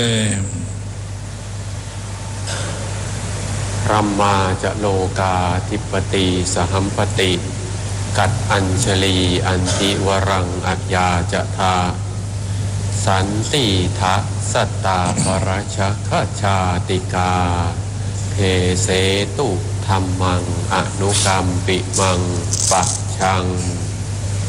รัมมาจะโลกาธิปติสหัมปติกัดอัญชลีอันติวรังอัจยาจะทาสันติทะสัตตาปรชคชาติกาเพเสตุธรรมังอนุกรรมปิมังปัจฉัง